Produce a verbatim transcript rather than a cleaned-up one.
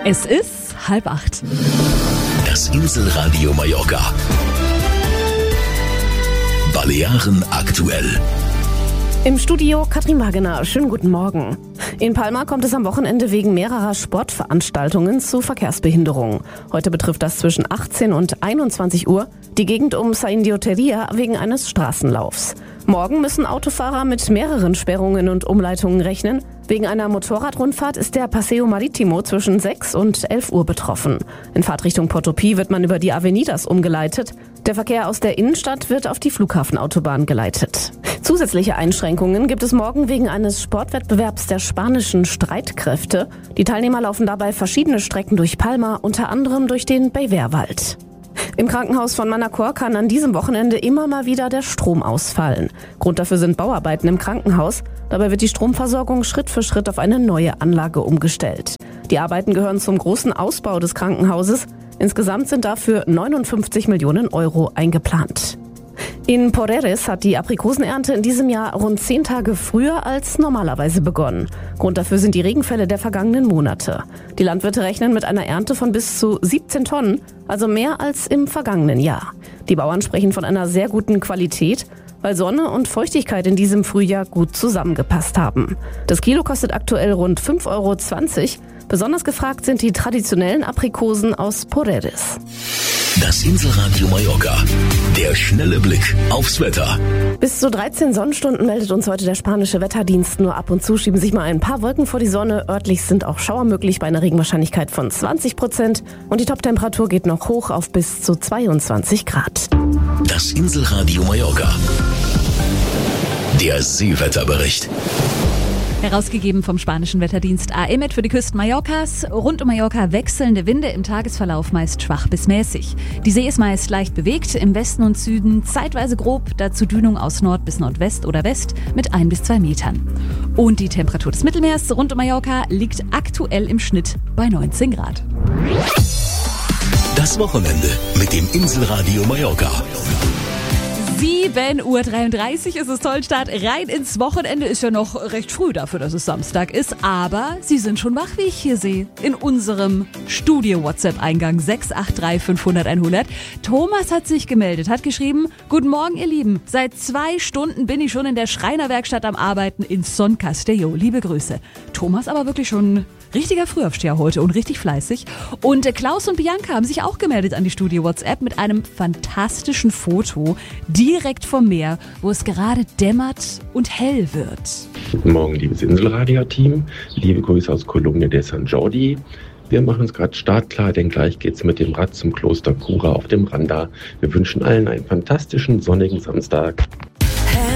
Es ist halb acht. Das Inselradio Mallorca. Balearen aktuell. Im Studio Katrin Wagener. Schönen guten Morgen. In Palma kommt es am Wochenende wegen mehrerer Sportveranstaltungen zu Verkehrsbehinderungen. Heute betrifft das zwischen achtzehn und einundzwanzig Uhr die Gegend um Zaindioteria wegen eines Straßenlaufs. Morgen müssen Autofahrer mit mehreren Sperrungen und Umleitungen rechnen. Wegen einer Motorradrundfahrt ist der Paseo Maritimo zwischen sechs und elf Uhr betroffen. In Fahrtrichtung Porto-Pi wird man über die Avenidas umgeleitet. Der Verkehr aus der Innenstadt wird auf die Flughafenautobahn geleitet. Zusätzliche Einschränkungen gibt es morgen wegen eines Sportwettbewerbs der spanischen Streitkräfte. Die Teilnehmer laufen dabei verschiedene Strecken durch Palma, unter anderem durch den Beiwerwald. Im Krankenhaus von Manacor kann an diesem Wochenende immer mal wieder der Strom ausfallen. Grund dafür sind Bauarbeiten im Krankenhaus. Dabei wird die Stromversorgung Schritt für Schritt auf eine neue Anlage umgestellt. Die Arbeiten gehören zum großen Ausbau des Krankenhauses. Insgesamt sind dafür neunundfünfzig Millionen Euro eingeplant. In Porreres hat die Aprikosenernte in diesem Jahr rund zehn Tage früher als normalerweise begonnen. Grund dafür sind die Regenfälle der vergangenen Monate. Die Landwirte rechnen mit einer Ernte von bis zu siebzehn Tonnen, also mehr als im vergangenen Jahr. Die Bauern sprechen von einer sehr guten Qualität, weil Sonne und Feuchtigkeit in diesem Frühjahr gut zusammengepasst haben. Das Kilo kostet aktuell rund fünf Euro zwanzig. Besonders gefragt sind die traditionellen Aprikosen aus Porreres. Das Inselradio Mallorca. Der schnelle Blick aufs Wetter. Bis zu dreizehn Sonnenstunden meldet uns heute der spanische Wetterdienst. Nur ab und zu schieben sich mal ein paar Wolken vor die Sonne. Örtlich sind auch Schauer möglich bei einer Regenwahrscheinlichkeit von zwanzig Prozent. Und die Toptemperatur geht noch hoch auf bis zu zweiundzwanzig Grad. Das Inselradio Mallorca. Der Seewetterbericht. Herausgegeben vom spanischen Wetterdienst A E M E T für die Küsten Mallorcas. Rund um Mallorca wechselnde Winde, im Tagesverlauf meist schwach bis mäßig. Die See ist meist leicht bewegt, im Westen und Süden zeitweise grob, dazu Dünung aus Nord bis Nordwest oder West mit ein bis zwei Metern. Und die Temperatur des Mittelmeers rund um Mallorca liegt aktuell im Schnitt bei neunzehn Grad. Das Wochenende mit dem Inselradio Mallorca. sieben Uhr dreiunddreißig ist es Zollstart. Rein ins Wochenende ist ja noch recht früh dafür, dass es Samstag ist. Aber Sie sind schon wach, wie ich hier sehe. In unserem Studio-WhatsApp-Eingang sechs acht drei fünfhundert einhundert. Thomas hat sich gemeldet, hat geschrieben: Guten Morgen, ihr Lieben. Seit zwei Stunden bin ich schon in der Schreinerwerkstatt am Arbeiten in Son Castelló. Liebe Grüße. Thomas aber wirklich schon richtiger Frühaufsteher heute und richtig fleißig. Und Klaus und Bianca haben sich auch gemeldet an die Studio-WhatsApp mit einem fantastischen Foto direkt vom Meer, wo es gerade dämmert und hell wird. Guten Morgen, liebes Inselradio-Team. Liebe Grüße aus Colonia de San Jordi. Wir machen uns gerade startklar, denn gleich geht's mit dem Rad zum Kloster Cura auf dem Randa. Wir wünschen allen einen fantastischen sonnigen Samstag.